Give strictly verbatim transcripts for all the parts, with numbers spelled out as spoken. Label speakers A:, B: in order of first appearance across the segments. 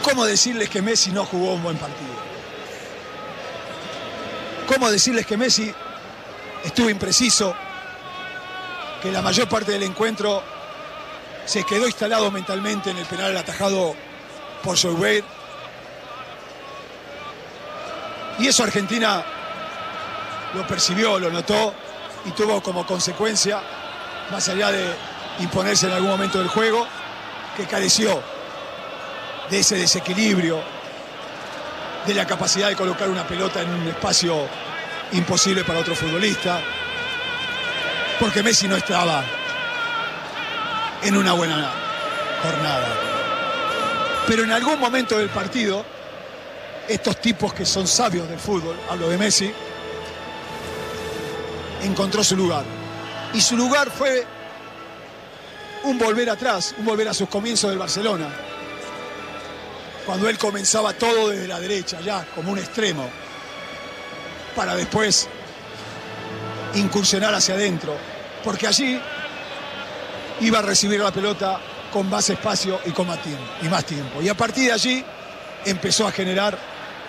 A: ¿Cómo decirles que Messi no jugó un buen partido? ¿Cómo decirles que Messi estuvo impreciso? Que la mayor parte del encuentro se quedó instalado mentalmente en el penal atajado por Jouber. Y eso Argentina lo percibió, lo notó y tuvo como consecuencia, más allá de imponerse en algún momento del juego, que careció de ese desequilibrio, de la capacidad de colocar una pelota en un espacio imposible para otro futbolista, porque Messi no estaba en una buena jornada. Pero en algún momento del partido, estos tipos que son sabios del fútbol, hablo de Messi, encontró su lugar. Y su lugar fue un volver atrás, un volver a sus comienzos del Barcelona, cuando él comenzaba todo desde la derecha, ya como un extremo, para después incursionar hacia adentro, porque allí iba a recibir la pelota con más espacio y con más tiempo, y más tiempo. Y a partir de allí empezó a generar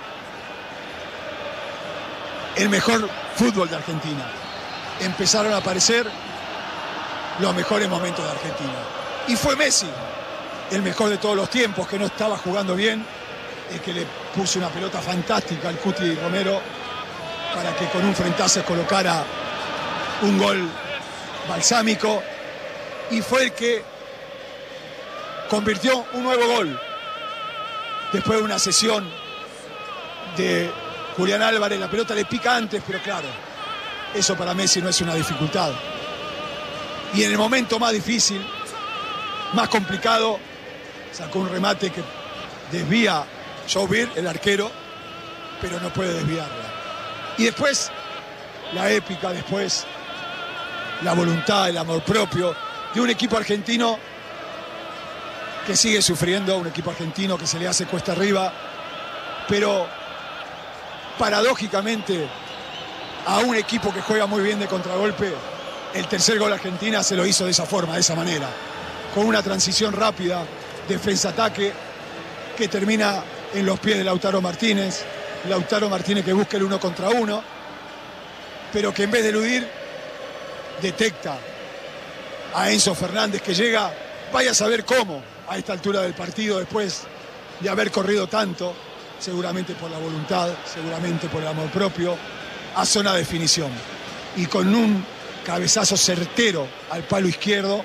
A: el mejor fútbol de Argentina. Empezaron a aparecer los mejores momentos de Argentina. Y fue Messi el mejor de todos los tiempos, que no estaba jugando bien, el que le puso una pelota fantástica al Cuti Romero para que con un frentazo colocara un gol balsámico, y fue el que convirtió un nuevo gol después de una sesión de Julián Álvarez. La pelota le pica antes, pero claro, eso para Messi no es una dificultad. Y en el momento más difícil, más complicado, sacó un remate que desvía Jouber, el arquero, pero no puede desviarla. Y después, la épica, después, la voluntad, el amor propio de un equipo argentino que sigue sufriendo, un equipo argentino que se le hace cuesta arriba, pero paradójicamente a un equipo que juega muy bien de contragolpe, el tercer gol Argentina se lo hizo de esa forma, de esa manera, con una transición rápida, defensa-ataque, que termina en los pies de Lautaro Martínez. Lautaro Martínez que busca el uno contra uno, pero que en vez de eludir, detecta a Enzo Fernández, que llega, vaya a saber cómo, a esta altura del partido, después de haber corrido tanto, seguramente por la voluntad, seguramente por el amor propio, a zona de definición. Y con un cabezazo certero al palo izquierdo,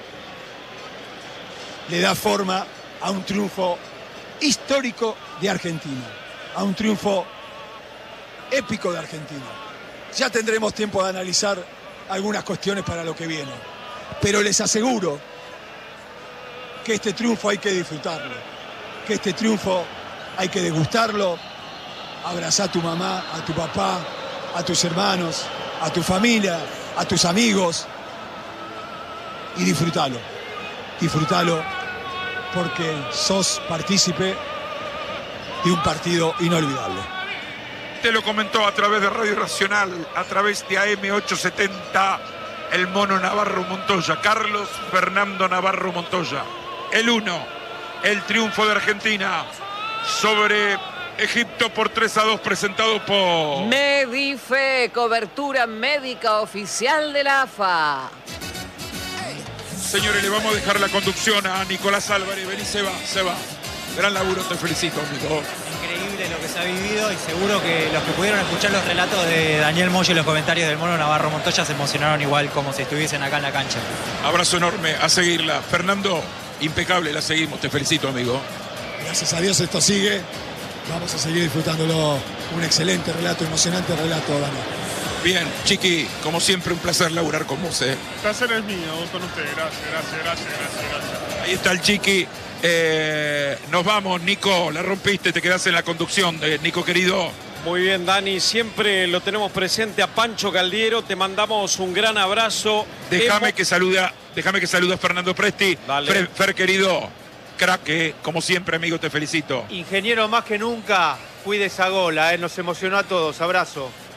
A: le da forma a un triunfo histórico de Argentina, a un triunfo épico de Argentina. Ya tendremos tiempo de analizar algunas cuestiones para lo que viene, pero les aseguro que este triunfo hay que disfrutarlo, que este triunfo hay que degustarlo, abrazar a tu mamá, a tu papá, a tus hermanos, a tu familia, a tus amigos, y disfrutalo, disfrutalo, porque sos partícipe de un partido inolvidable.
B: Te lo comentó a través de Radio Racional, a través de A M ochocientos setenta, el Mono Navarro Montoya, Carlos Fernando Navarro Montoya. El uno, el triunfo de Argentina sobre Egipto por tres a dos, presentado por
C: Medife, cobertura médica oficial de la A F A.
B: Señores, le vamos a dejar la conducción a Nicolás Álvarez. Vení, se va, se va. Gran laburo, te felicito, amigo.
D: Increíble lo que se ha vivido, y seguro que los que pudieron escuchar los relatos de Daniel Moyo y los comentarios del Mono Navarro Montoya se emocionaron igual como si estuviesen acá en la cancha.
B: Abrazo enorme, a seguirla. Fernando, impecable, la seguimos, te felicito, amigo.
A: Gracias a Dios esto sigue. Vamos a seguir disfrutándolo. Un excelente relato, emocionante relato, Dani.
B: Bien, Chiqui, como siempre, un placer laburar con vos, ¿eh?
E: El placer es mío, con usted. Gracias, gracias, gracias, gracias, gracias.
B: Ahí está el Chiqui. Eh, nos vamos, Nico, la rompiste, te quedás en la conducción, eh, Nico querido.
F: Muy bien, Dani, siempre lo tenemos presente a Pancho Caldiero, te mandamos un gran abrazo.
B: Déjame
F: Hemos...
B: que saluda, déjame que saluda a Fernando Presti. Fer, Fer, querido, crack, eh, como siempre, amigo, te felicito.
G: Ingeniero, más que nunca, cuide esa gola, eh, nos emocionó a todos, abrazo.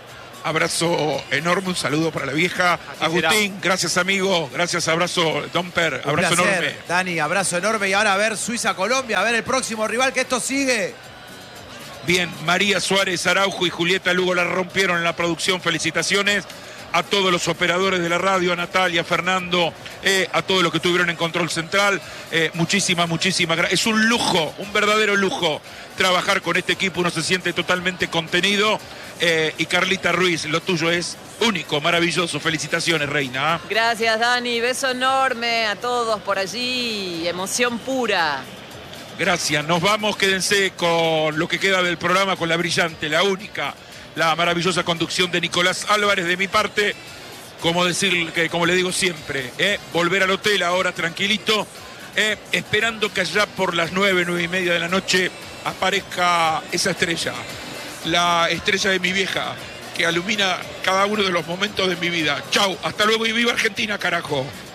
B: Abrazo enorme, un saludo para la vieja.
G: Así
B: Agustín,
G: será.
B: gracias amigo, gracias, abrazo, Domper,
H: Un
B: abrazo
H: placer,
B: enorme.
H: Dani, abrazo enorme. Y ahora a ver Suiza-Colombia, a ver el próximo rival, que esto sigue.
B: Bien, María Suárez Araujo y Julieta Lugo la rompieron en la producción, felicitaciones a todos los operadores de la radio, a Natalia, a Fernando, eh, a todos los que estuvieron en Control Central, eh, muchísimas, muchísimas gracias. Es un lujo, un verdadero lujo trabajar con este equipo, uno se siente totalmente contenido. Eh, y Carlita Ruiz, lo tuyo es único, maravilloso, felicitaciones, reina.
C: Gracias, Dani. Beso enorme a todos por allí. Emoción pura.
B: Gracias, nos vamos, quédense con lo que queda del programa, con la brillante, la única, la maravillosa conducción de Nicolás Álvarez. De mi parte, como decir, que como le digo siempre, eh, volver al hotel ahora tranquilito, eh, esperando que allá por las nueve, nueve y media de la noche aparezca esa estrella, la estrella de mi vieja, que ilumina cada uno de los momentos de mi vida. Chau, hasta luego y viva Argentina, carajo.